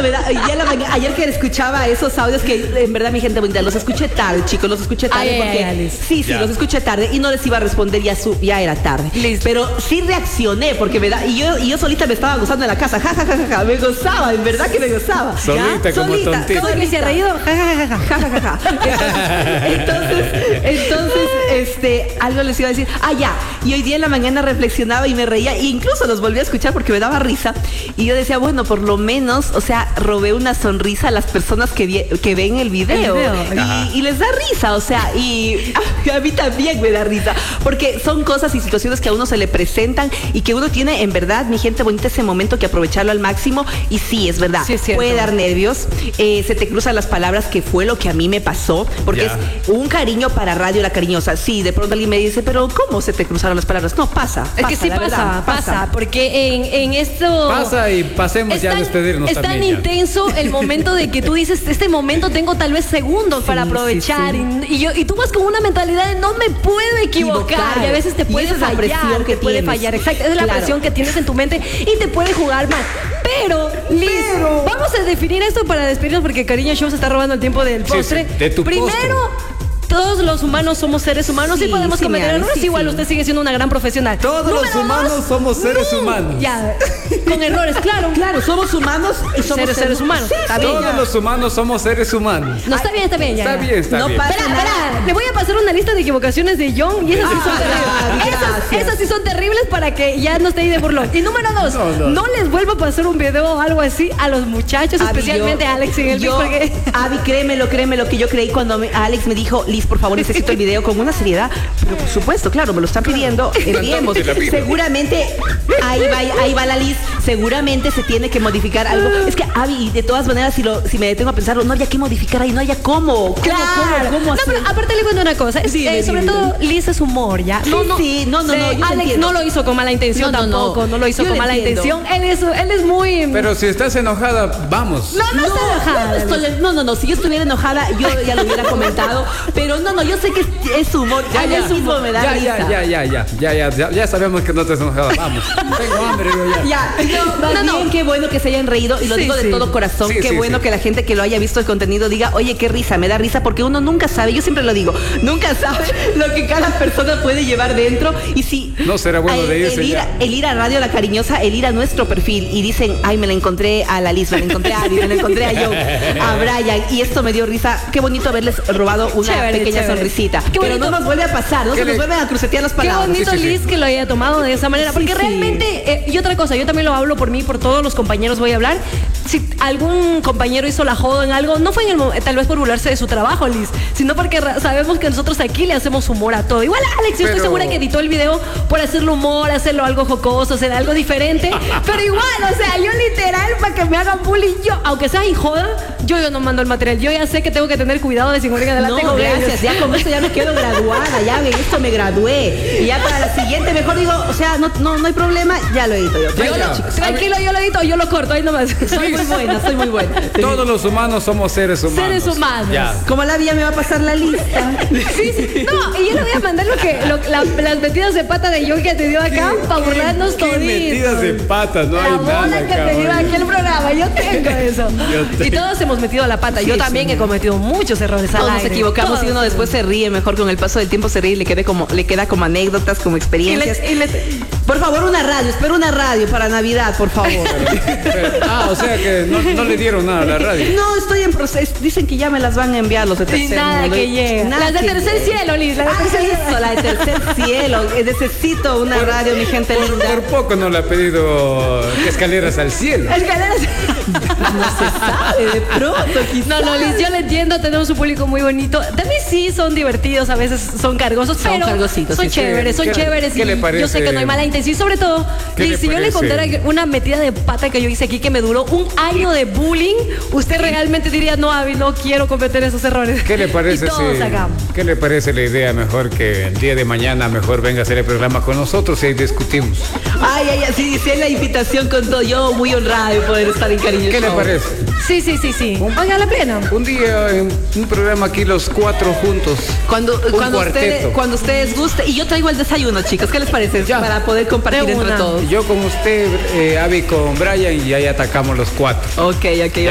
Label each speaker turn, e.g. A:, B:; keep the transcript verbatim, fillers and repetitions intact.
A: ¿verdad? Ya la mañana, ayer que escuchaba esos audios que en verdad mi gente bonita, los escuché tarde, chicos, los escuché tarde
B: Ay,
A: porque
B: ay, ay,
A: sí, sí,
C: ya.
A: los escuché tarde y no les iba a responder, ya su, ya era tarde.
B: Listo.
A: Pero sí reaccioné porque me da, y yo, y yo solita me estaba gozando en la casa, ja, ja, ja, ja, ja, me gozaba, en verdad que me gozaba.
C: Solita,
A: ¿Ya?
C: como tontita.
B: ¿Cómo que se ha reído? Ja, ja, ja, ja.
A: Ja, ja, ja, ja. Entonces, entonces, este, algo les iba a decir. Ah, ya. Y hoy día en la mañana reflexionaba y me reía. E incluso los volví a escuchar porque me daba risa. Y yo decía, bueno, por lo menos, o sea, robé una sonrisa a las personas que, vi- que ven el video.
B: El video.
A: Y, y les da risa, o sea, y a, a mí también me da risa. Porque son cosas y situaciones que a uno se le presentan y que uno tiene, en verdad, mi gente bonita, ese momento que aprovecharlo al máximo. Y sí, es verdad.
B: Sí, es cierto.
A: Puede dar nervios. Eh, se te cruzan las palabras, que fue lo que a mí me pasó. Porque
C: Ya.
A: es un cariño para Radio La Cariñosa. Sí, de pronto alguien me dice, pero ¿cómo se te cruzaron las palabras? No, pasa.
B: Es que
A: pasa,
B: sí
A: la
B: pasa,
A: verdad,
B: pasa, porque en, en esto...
C: Pasa y pasemos
B: es
C: ya a
B: tan-
C: despedirnos
B: Es tan
C: también ya.
B: intenso el momento de que tú dices, este momento tengo tal vez segundos
A: Sí,
B: para
A: sí,
B: aprovechar.
A: sí.
B: Y, y yo, y tú vas con una mentalidad de no me puedo equivocar.
A: Equivocar.
B: Y a veces te
A: Y
B: puede
A: esa es la
B: fallar,
A: presión que
B: te puede
A: tienes.
B: fallar. Exacto, es la
A: Claro.
B: presión que tienes en tu mente y te puede jugar mal. Pero, Liz,
A: Pero-
B: vamos a definir esto para despedirnos porque Cariño Show se está robando el tiempo del
C: Sí,
B: postre.
C: sí, de tu
B: Primero...
C: postre.
B: Todos los humanos somos seres humanos y
A: Sí,
B: podemos
A: sí,
B: cometer
A: mi Alex,
B: errores.
A: sí,
B: Igual
A: sí.
B: usted sigue siendo una gran profesional.
C: Todos los
B: Número
C: humanos
B: dos,
C: somos seres humanos.
B: Ya, con errores, claro.
A: Claro, somos humanos y somos
B: Seres- seres humanos.
A: Sí,
B: Está
A: sí,
B: bien,
C: Todos
A: ya.
C: los humanos somos seres humanos.
B: No, está bien, está bien. Ya,
C: Está
B: ya.
C: bien, está
A: No
C: bien.
A: pasa
B: Espera,
A: nada.
B: espera, le voy a pasar una lista de equivocaciones de John y esas sí son
A: Ah,
B: terribles. Esas,
A: gracias.
B: esas sí son terribles para que ya no esté ahí de burlón. Y número dos, no,
C: No, no.
B: les vuelvo a pasar un video o algo así a los muchachos,
A: Abby,
B: especialmente
A: yo-
B: a Alex en el
A: yo,
B: beat, porque...
A: Abby, créemelo, créemelo, que yo creí cuando me- Alex me dijo, Liz, por favor, necesito el video con una seriedad. Pero por supuesto, claro, me lo están pidiendo, enviemos.
C: Te la pido.
A: Seguramente, ahí va, ahí va la Liz, seguramente se tiene que modificar algo. Es que, Abby, de todas maneras, si, lo, si me detengo a pensarlo, no había que modificar ahí, no había cómo. ¿Cómo,
B: Claro.
A: cómo, cómo
B: No,
A: hacer?
B: pero aparte le cuento una cosa. Es,
A: Dime,
B: eh, sobre
A: dime,
B: todo, Liz es humor, ¿ya?
A: Sí, sí, no, no, no, yo te
B: Alex
A: entiendo.
B: no lo hizo con mala intención
A: No, no, no.
B: tampoco. No, lo hizo
A: Yo
B: con
A: le
B: mala
A: entiendo.
B: intención. Él es, él es muy...
C: Pero si estás enojada, vamos.
B: no, no, está enojada.
A: No, no, estoy- no, no, no, si yo estuviera enojada, yo ya lo hubiera comentado. Pero no, no, yo sé que es, es humor.
C: Ya,
A: A
C: ya.
A: él mismo me da
C: ya,
A: risa.
C: ya, ya, ya, ya, ya, ya, ya, ya sabemos que no estás enojada. Vamos. Tengo hambre yo ya.
A: Ya, no, más
B: No,
A: bien
B: no.
A: qué bueno que se hayan reído y lo
B: Sí,
A: digo de
B: sí.
A: todo corazón,
C: Sí,
A: qué
C: sí,
A: bueno
C: sí.
A: que la gente que lo haya visto el contenido diga, oye, qué risa, me da risa porque uno nunca sabe, yo siempre lo digo, nunca sabe lo que cada persona puede llevar dentro y si
C: No será bueno
A: el,
C: de irse
A: el ir,
C: ya.
A: a- el ir a Radio La Cariñosa, el ir a nuestro perfil y dicen, ay, me la encontré a la Liz, me la encontré a Abby, me la encontré a Joe, a Brian y esto me dio risa, qué bonito haberles robado una
B: Chévere,
A: pequeña
B: chévere.
A: sonrisita,
B: Qué
A: pero
B: bonito.
A: no nos vuelve a pasar, no
C: ¿Qué
A: se nos
C: le-
A: vuelven a crucetear las
B: Qué
A: palabras.
B: bonito,
C: Sí, sí, sí.
B: Liz, que lo haya tomado de esa manera.
A: Sí,
B: Porque
A: sí.
B: realmente, eh, y otra cosa, yo también lo hablo por mí, por todos los compañeros voy a hablar. Si algún compañero hizo la joda en algo, no fue en el, mo- tal vez por burlarse de su trabajo, Liz, sino porque ra- sabemos que nosotros aquí le hacemos humor a todo. Igual Alex, yo estoy
C: Pero-
B: segura que editó el video por hacerle humor, hacerlo algo jocoso, hacer algo diferente. Pero igual, o sea, yo literal, para que me hagan bullying, yo, aunque sea y joda, yo, yo no mando el material. Yo ya sé que tengo que tener cuidado de si me en adelante
A: No,
B: con ellos.
A: gracias, ya con esto ya me quedo graduada, ya en esto me gradué. Y ya para la siguiente mejor digo, o sea, no, no, no hay problema, ya lo edito yo.
C: Ya,
A: Tranquilo,
C: ya.
A: chicos.
B: Tranquilo, yo lo edito, yo lo corto, ahí nomás.
A: Soy muy buena, soy muy buena.
C: Todos los humanos somos seres humanos.
B: Seres humanos.
C: Ya.
A: Como la vía me va a pasar la lista.
B: Sí, sí. No, y yo le voy a mandar lo que, lo- la- las metidas de pata de John que te dio acá para burlarnos
C: Qué
B: toditos.
C: metidas de patas, no
B: La
C: hay
B: bola
C: nada,
B: que te dio
C: cabrón.
B: aquí el programa, yo tengo eso.
C: Yo tengo.
B: Y todos hemos metido la pata. Yo
A: Sí,
B: también
A: sí.
B: he cometido muchos errores al
A: Todos nos
B: aire.
A: equivocamos y
B: Todos.
A: uno después se ríe, mejor con el paso del tiempo se ríe y le, quede como, le queda como anécdotas, como
B: Y
A: experiencias.
B: le- y le-
A: Por favor, una radio, espero una radio para Navidad, por favor.
C: Pero- ah, o sea que no, no le dieron nada a la radio.
A: No, estoy en proceso. Dicen que ya me las van a enviar los de
B: Sin
A: tercer
B: nada
A: mundo.
B: que llega.
A: Nada
B: Las de
A: que
B: tercer
A: llega.
B: cielo, Liz. Las de
A: Ah,
B: tercer
A: eso,
B: cielo.
A: la de tercer cielo. Eh, Necesito una radio, mi gente
C: Por,
A: linda.
C: por poco no le ha pedido escaleras al cielo.
B: Escaleras.
A: No se sabe, de pronto, quizás.
B: No, no, Liz, yo lo entiendo, tenemos un público muy bonito. También sí son divertidos, a veces son cargosos,
A: Son
B: pero
A: cargositos,
B: son
A: sí, sí.
B: chéveres, son
C: ¿Qué le-
B: chéveres.
C: qué
B: y
C: le parece?
B: Yo sé que no hay mala intención. Y sobre todo,
C: ¿Qué
B: Liz,
C: le
B: si yo le
C: parece?
B: contara una metida de pata que yo hice aquí que me duró un año de bullying, usted realmente diría, no, Abby, no quiero cometer esos errores.
C: ¿Qué le parece
B: Y todos
C: si,
B: acá.
C: ¿Qué le parece la idea mejor que el día de mañana mejor venga a hacer el programa con nosotros y ahí discutimos?
A: Ay, ay, ay, sí, sí, la invitación con todo. Yo muy honrada de poder estar en Cariño
C: ¿Qué le
A: Show.
C: parece?
B: Sí, sí, sí, sí. Oiga, la pena.
C: Un día en un programa aquí los cuatro juntos.
A: Cuando,
C: Un
A: cuando,
C: cuarteto.
A: ustedes, cuando ustedes gusten. Y yo traigo el desayuno, chicos. ¿Qué les parece?
C: Ya.
A: Para poder compartir
B: De
A: entre
B: una.
A: todos.
C: Yo con usted, eh, Abby con Brian y ahí atacamos los cuatro.
A: Ok, ok.